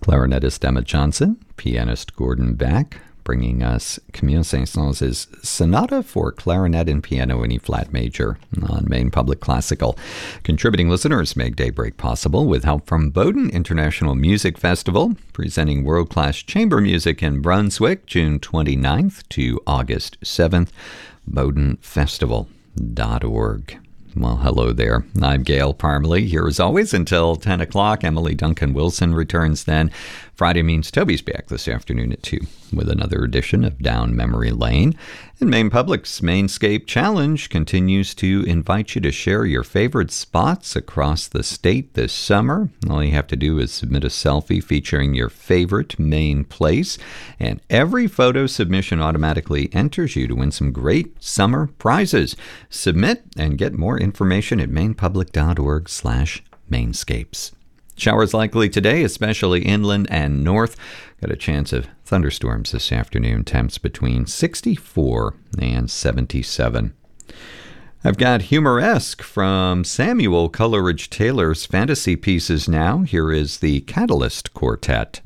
Clarinetist Emma Johnson, pianist Gordon Beck, bringing us Camille Saint-Saëns' Sonata for Clarinet and Piano in E-flat Major on Maine Public Classical. Contributing listeners make Daybreak possible with help from Bowdoin International Music Festival, presenting world-class chamber music in Brunswick, June 29th to August 7th, bowdoinfestival.org. Well, hello there. I'm Gail Parmalee, here as always until 10 o'clock. Emily Duncan-Wilson returns then. Friday means Toby's back this afternoon at 2 with another edition of Down Memory Lane. And Maine Public's Mainscape Challenge continues to invite you to share your favorite spots across the state this summer. All you have to do is submit a selfie featuring your favorite Maine place, and every photo submission automatically enters you to win some great summer prizes. Submit and get more information at mainepublic.org/mainscapes. Showers likely today, especially inland and north. Got a chance of thunderstorms this afternoon. Temps between 64 and 77. I've got Humoresque from Samuel Coleridge Taylor's fantasy pieces now. Here is the Catalyst Quartet.